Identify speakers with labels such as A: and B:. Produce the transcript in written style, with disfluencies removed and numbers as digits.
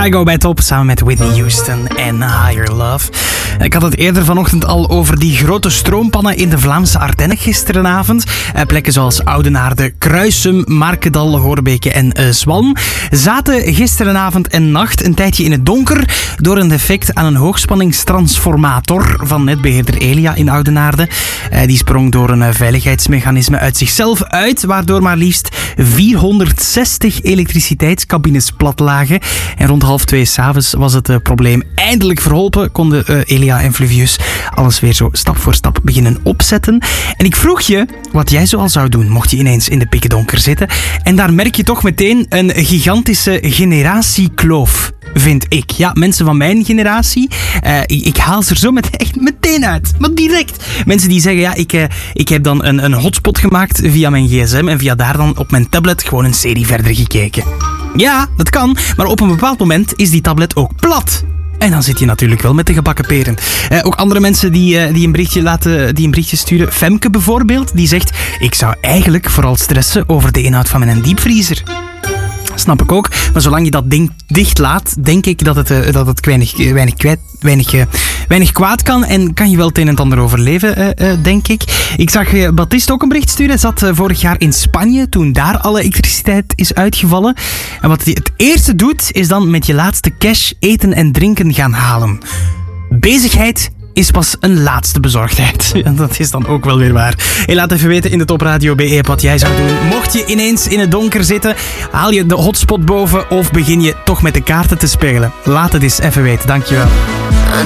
A: Kygo bij Top, samen met Whitney Houston en Higher Love. Ik had het eerder vanochtend al over die grote stroompannen in de Vlaamse Ardennen gisterenavond. Plekken zoals Oudenaarde, Kruisum, Markendal, Horbeke en Zwalm zaten gisterenavond en nacht een tijdje in het donker door een defect aan een hoogspanningstransformator van netbeheerder Elia in Oudenaarde. Die sprong door een veiligheidsmechanisme uit zichzelf uit, waardoor maar liefst 460 elektriciteitscabines plat lagen. En rond 1:30 s'avonds was het probleem eindelijk verholpen. Konden Elia en Fluvius alles weer zo stap voor stap beginnen opzetten. En ik vroeg je wat jij zoal zou doen mocht je ineens in de pikkendonker zitten. En daar merk je toch meteen een gigantische generatiekloof, vind ik. Ja, mensen van mijn generatie, ik haal ze er zo echt meteen uit. Maar direct. Mensen die zeggen, ja, ik heb dan een hotspot gemaakt via mijn gsm en via daar dan op mijn tablet gewoon een serie verder gekeken. Ja, dat kan, maar op een bepaald moment is die tablet ook plat. En dan zit je natuurlijk wel met de gebakken peren. Ook andere mensen die een berichtje sturen. Femke bijvoorbeeld, die zegt: ik zou eigenlijk vooral stressen over de inhoud van mijn diepvriezer. Snap ik ook. Maar zolang je dat ding dicht laat, denk ik dat het weinig kwaad kan. En kan je wel het een en het ander overleven, denk ik. Ik zag Baptiste ook een bericht sturen. Hij zat vorig jaar in Spanje toen daar alle elektriciteit is uitgevallen. En wat hij het eerste doet, is dan met je laatste cash eten en drinken gaan halen. Bezigheid is pas een laatste bezorgdheid. En dat is dan ook wel weer waar. Hey, laat even weten in de Top Radio BE wat jij zou doen. Mocht je ineens in het donker zitten, haal je de hotspot boven of begin je toch met de kaarten te spelen? Laat het eens even weten, dankjewel.